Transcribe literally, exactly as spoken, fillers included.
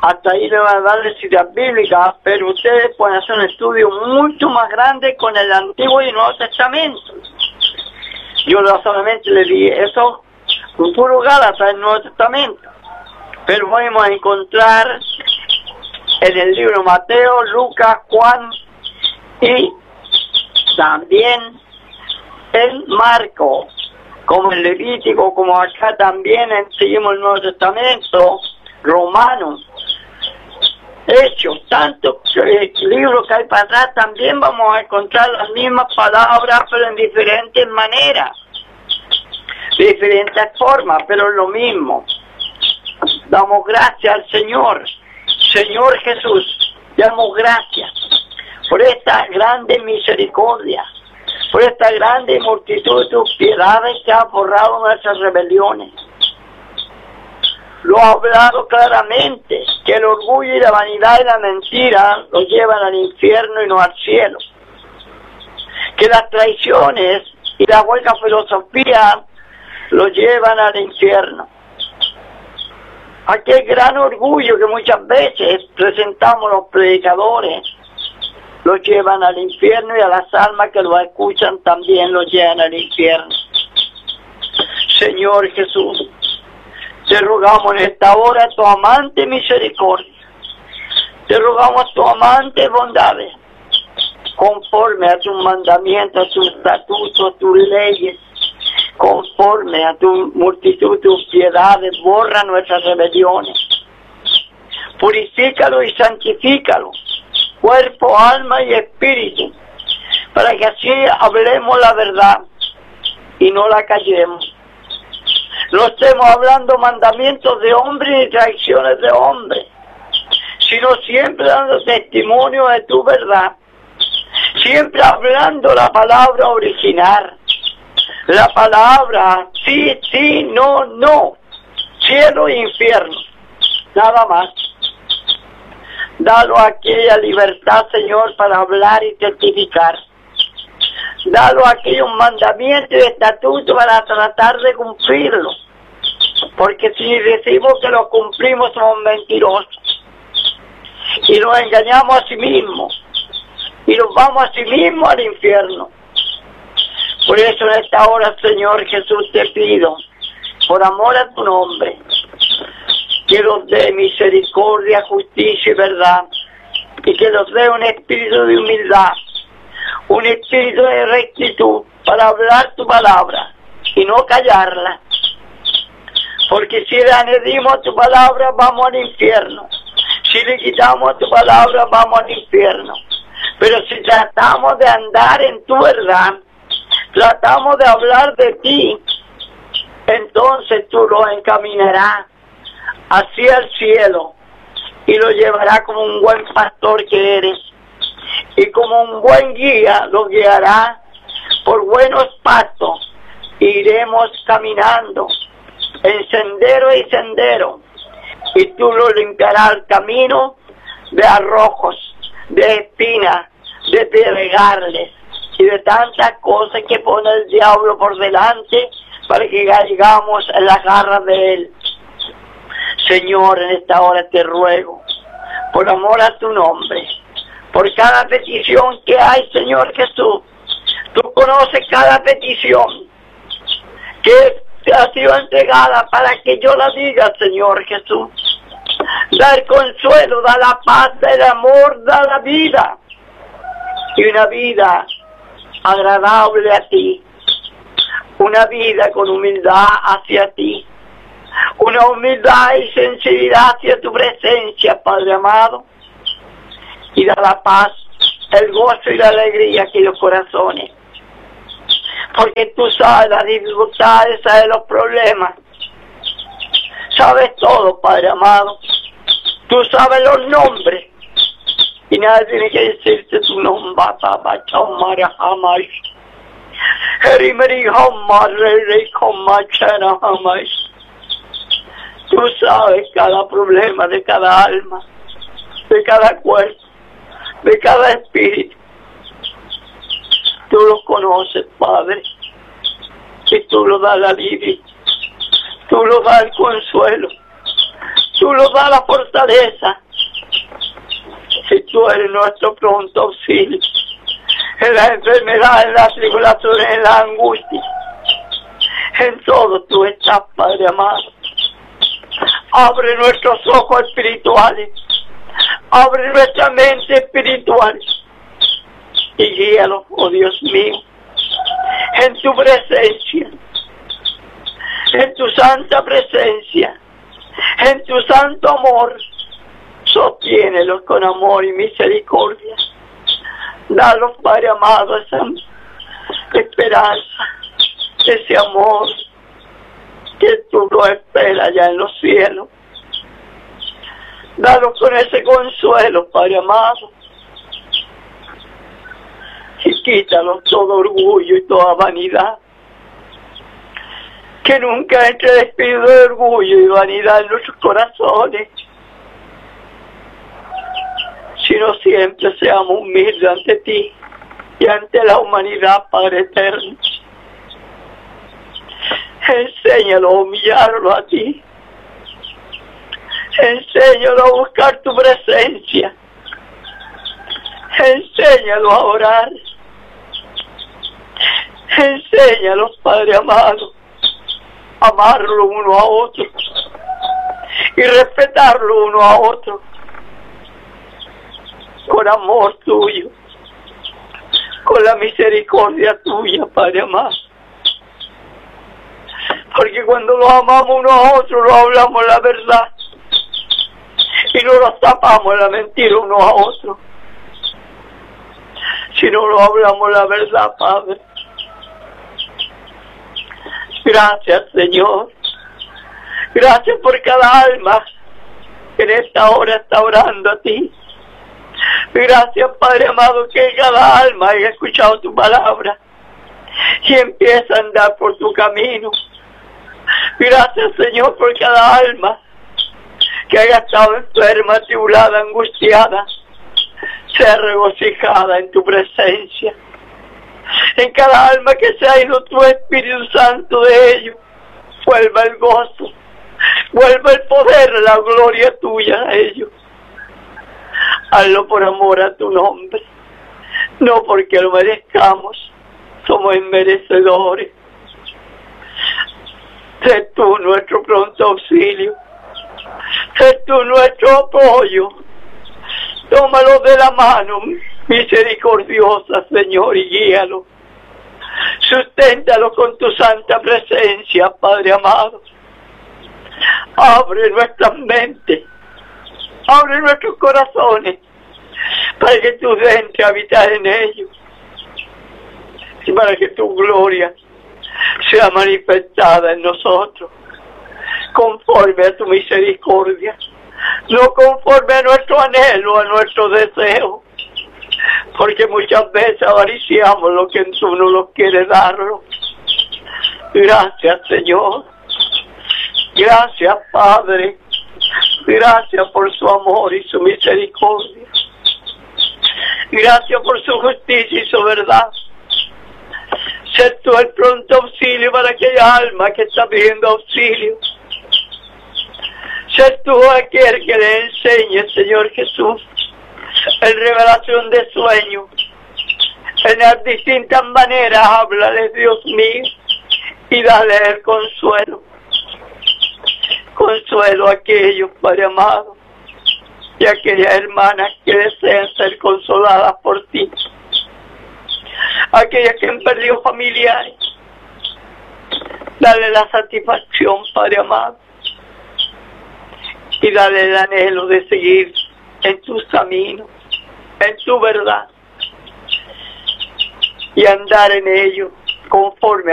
hasta ahí le van a dar de citas bíblicas, pero ustedes pueden hacer un estudio mucho más grande con el Antiguo y Nuevo Testamento. Yo solamente le di eso, un puro Gálatas del Nuevo Testamento, pero vamos a encontrar en el libro Mateo, Lucas, Juan y también en Marcos, como en Levítico, como acá también seguimos el Nuevo Testamento, Romanos, Hechos, tantos eh, libros que hay para atrás, también vamos a encontrar las mismas palabras, pero en diferentes maneras, de diferentes formas, pero es lo mismo. Damos gracias al Señor, Señor Jesús, damos gracias por esta grande misericordia, por esta grande multitud de tus piedades que ha borrado nuestras rebeliones. Lo ha hablado claramente, que el orgullo y la vanidad y la mentira los llevan al infierno y no al cielo. Que las traiciones y la hueca filosofía los llevan al infierno. Aquel gran orgullo que muchas veces presentamos los predicadores los llevan al infierno, y a las almas que lo escuchan también los llevan al infierno. Señor Jesús, te rogamos en esta hora tu amante misericordia, te rogamos tu amante bondades, conforme a tus mandamientos, a tus estatutos, a tus leyes, conforme a tu multitud, tus piedades, borra nuestras rebeliones, purifícalo y santifícalo, cuerpo, alma y espíritu, para que así hablemos la verdad y no la callemos. No estemos hablando mandamientos de hombre ni traiciones de hombre, sino siempre dando testimonio de tu verdad, siempre hablando la palabra original, la palabra sí, sí, no, no, cielo e infierno, nada más. Dalo aquella libertad, Señor, para hablar y testificar. Dalo aquellos mandamientos y estatutos para tratar de cumplirlos. Porque si decimos que los cumplimos, somos mentirosos. Y nos engañamos a sí mismos. Y nos vamos a sí mismos al infierno. Por eso en esta hora, Señor Jesús, te pido, por amor a tu nombre, que los dé misericordia, justicia y verdad, y que los dé un espíritu de humildad, un espíritu de rectitud para hablar tu palabra y no callarla, porque si le añadimos tu palabra vamos al infierno, si le quitamos tu palabra vamos al infierno, pero si tratamos de andar en tu verdad, tratamos de hablar de ti, entonces tú lo encaminarás hacia el cielo y lo llevará como un buen pastor que eres, y como un buen guía lo guiará por buenos pastos. Iremos caminando en sendero y sendero, y tú lo limpiarás el camino de arrojos, de espinas, de pedregales y de tantas cosas que pone el diablo por delante para que caigamos en las garras de él. Señor, en esta hora te ruego, por amor a tu nombre, por cada petición que hay, Señor Jesús. Tú conoces cada petición que te ha sido entregada para que yo la diga, Señor Jesús. Da el consuelo, da la paz, da el amor, da la vida, y una vida agradable a ti, una vida con humildad hacia ti, una humildad y sensibilidad hacia tu presencia, Padre amado, y da la paz, el gozo y la alegría a aquellos corazones, porque tú sabes las dificultades, sabes los problemas, sabes todo, Padre amado, tú sabes los nombres, y nadie tiene que decirte tu nombre. Tú sabes cada problema de cada alma, de cada cuerpo, de cada espíritu. Tú lo conoces, Padre, y tú lo das el alivio, tú lo das el consuelo, Tú nos das la fortaleza. Si tú eres nuestro pronto auxilio en la enfermedad, en la tribulación, en la angustia, en todo tú estás, Padre amado. Abre nuestros ojos espirituales, abre nuestra mente espiritual y guíalos, oh Dios mío, en tu presencia, en tu santa presencia, en tu santo amor. Sostiénelos con amor y misericordia. Dalos, Padre amado, esa esperanza, ese amor que tú lo esperas allá en los cielos. Dalos con ese consuelo, Padre amado. Y quítalos todo orgullo y toda vanidad. Que nunca entre el espíritu de orgullo y vanidad en nuestros corazones, sino siempre seamos humildes ante ti y ante la humanidad, Padre eterno. Enséñalo a humillarlo a ti. Enséñalo a buscar tu presencia. Enséñalo a orar. Enséñalo, Padre amado, a amarlo uno a otro y respetarlo uno a otro con amor tuyo, con la misericordia tuya, Padre amado. Porque cuando los amamos unos a otros, lo hablamos la verdad y no nos tapamos la mentira unos a otros, sino lo hablamos la verdad, Padre. Gracias, Señor. Gracias por cada alma que en esta hora está orando a ti. Gracias, Padre amado, que cada alma haya escuchado tu palabra y empieza a andar por tu camino. Gracias, Señor, por cada alma que haya estado enferma, tribulada, angustiada, sea regocijada en tu presencia. En cada alma que se ha ido tu Espíritu Santo de ellos, vuelva el gozo, vuelva el poder, la gloria tuya a ellos. Hazlo por amor a tu nombre, no porque lo merezcamos, somos inmerecedores. Sé tú nuestro pronto auxilio, sé tú nuestro apoyo. Tómalo de la mano misericordiosa, Señor, y guíalo. Susténtalo con tu santa presencia, Padre amado. Abre nuestras mentes, abre nuestros corazones, para que tú entres a habitar en ellos y para que tu gloria sea manifestada en nosotros, conforme a tu misericordia, no conforme a nuestro anhelo, a nuestro deseo, porque muchas veces avariciamos lo que tú no nos quieres darlo. Gracias, Señor. Gracias, Padre. Gracias por su amor y su misericordia. Gracias por su justicia y su verdad. Sé tú el pronto auxilio para aquella alma que está pidiendo auxilio. Sé tú aquel que le enseñe, Señor Jesús, en revelación de sueño. En las distintas maneras, háblale, Dios mío, y dale el consuelo. Consuelo a aquellos, Padre amado, y a aquellas hermanas que desean ser consoladas por ti. Aquellas que han perdido familiares, dale la satisfacción, Padre amado, y dale el anhelo de seguir en tus caminos, en tu verdad, y andar en ellos conforme